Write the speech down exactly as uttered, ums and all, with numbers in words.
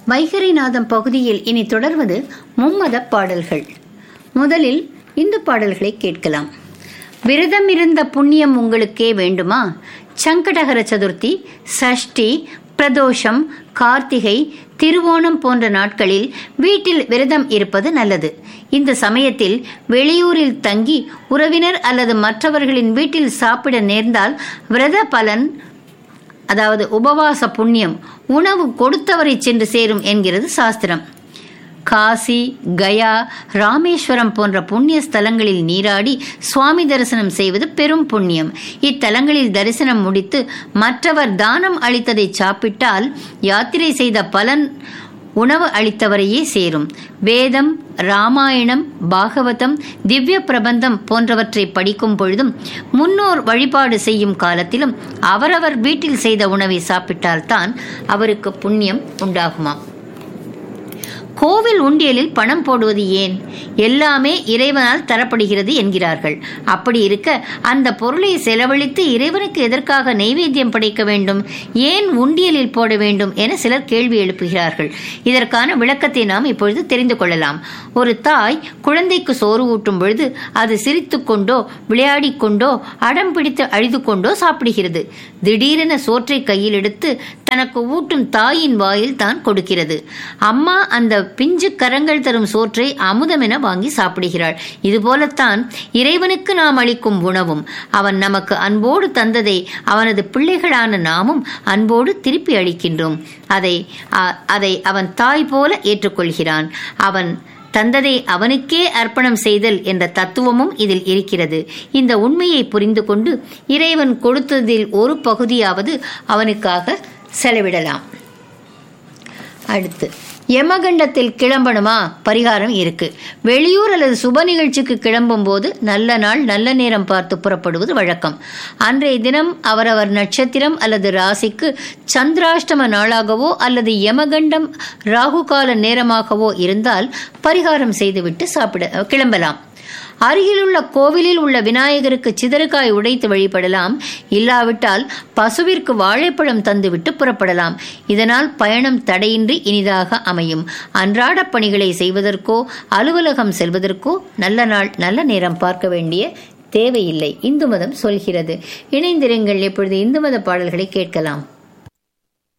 வைகரிநாதம் பகுதியில் இனி தொடர்வது மும்மத பாடல்கள். முதலில் இந்து பாடல்களை கேட்கலாம். விரதம் இருந்த புண்ணியம் உங்களுக்கே வேண்டுமா? சங்கடஹர சதுர்த்தி, சஷ்டி, பிரதோஷம், கார்த்திகை, திருவோணம் போன்ற நாட்களில் வீட்டில் விரதம் இருப்பது நல்லது. இந்த சமயத்தில் வெளியூரில் தங்கி உறவினர் அல்லது மற்றவர்களின் வீட்டில் சாப்பிட நேர்ந்தால் விரத பலன், அதாவது உபவாச புண்ணியம் உணவு கொடுத்தவரை சென்று சேரும் என்கிறது சாஸ்திரம். காசி, கயா, ராமேஸ்வரம் போன்ற புண்ணிய ஸ்தலங்களில் நீராடி சுவாமி தரிசனம் செய்வது பெரும் புண்ணியம். இத்தலங்களில் தரிசனம் முடித்து மற்றவர் தானம் அளித்ததை சாப்பிட்டால் யாத்திரை செய்த பலன் உணவு அளித்தவரையே சேரும். வேதம், ராமாயணம், பாகவதம், திவ்ய பிரபந்தம் போன்றவற்றை படிக்கும் பொழுதும் முன்னோர் வழிபாடு செய்யும் காலத்திலும் அவரவர் வீட்டில் செய்த உணவை சாப்பிட்டால்தான் அவருக்கு புண்ணியம் உண்டாகுமா? கோவில் உண்டியலில் பணம் போடுவது ஏன்? எல்லாமே இறைவனால் தரப்படுகிறது என்கிறார்கள். அப்படி இருக்க அந்த பொருளை செலவழித்து இறைவனுக்கு எதற்காக நைவேத்தியம் படைக்க வேண்டும்? ஏன் உண்டியலில் போட வேண்டும் என சிலர் கேள்வி எழுப்புகிறார்கள். இதற்கான விளக்கத்தை நாம் இப்பொழுது தெரிந்து கொள்ளலாம். ஒரு தாய் குழந்தைக்கு சோறு ஊட்டும் பொழுது அது சிரித்து கொண்டோ விளையாடி கொண்டோ அடம் பிடித்து அழுது கொண்டோ சாப்பிடுகிறது. திடீரென சோற்றை கையில் எடுத்து தனக்கு ஊட்டும் தாயின் வாயில் தான் கொடுக்கிறது. அம்மா அந்த பிஞ்சு கரங்கள் தரும் சோற்றை அமுதமென வாங்கி சாப்பிடுகிறாள். இதுபோலத்தான் இறைவனுக்கு நாம் அளிக்கும் உணவும் அவன் நமக்கு அன்போடு தந்ததை அவனது பிள்ளைகளான நாமும் அன்போடு திருப்பி அளிக்கின்றோம். அதை அதை அவன் தாய் போல ஏற்றுக்கொள்கிறான். அவன் தந்ததை அவனுக்கே அர்ப்பணம் செய்தல் என்ற தத்துவமும் இதில் இருக்கிறது. இந்த உண்மையை புரிந்து கொண்டு இறைவன் கொடுத்ததில் ஒரு பகுதியாவது அவனுக்காக செலவிடலாம். அடுத்து, யமகண்டத்தில் கிளம்பணுமா? பரிகாரம் இருக்கு. வெளியூர் அல்லது சுப நிகழ்ச்சிக்கு கிளம்பும் போது நல்ல நாள் நல்ல நேரம் பார்த்து புறப்படுவது வழக்கம். அன்றைய தினம் அவரவர் நட்சத்திரம் அல்லது ராசிக்கு சந்திராஷ்டம நாளாகவோ அல்லது யமகண்டம் ராகுகால நேரமாகவோ இருந்தால் பரிகாரம் செய்துவிட்டு சாப்பிட கிளம்பலாம். அருகிலுள்ள கோவிலில் உள்ள விநாயகருக்கு சிதறுகாய் உடைத்து வழிபடலாம். இல்லாவிட்டால் பசுவிற்கு வாழைப்பழம் தந்துவிட்டு புறப்படலாம். இதனால் பயணம் தடையின்றி இனிதாக அமையும். அன்றாட பணிகளை செய்வதற்கோ அலுவலகம் செல்வதற்கோ நல்ல நாள் நல்ல நேரம் பார்க்க வேண்டிய தேவையில்லை. இந்து மதம் சொல்கிறது. இணைந்திருங்கள். எப்பொழுது இந்து மத பாடல்களை கேட்கலாம்.